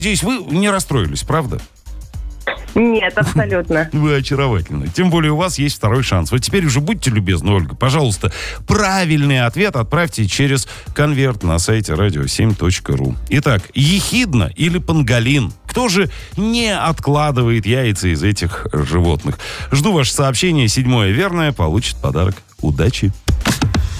Надеюсь, вы не расстроились, правда? Нет, абсолютно. Вы очаровательны. Тем более у вас есть второй шанс. Вот теперь уже будьте любезны, Ольга, пожалуйста, правильный ответ отправьте через конверт на сайте radio7.ru. Итак, ехидна или панголин? Кто же не откладывает яйца из этих животных? Жду ваше сообщение. 7-е верное получит подарок. Удачи!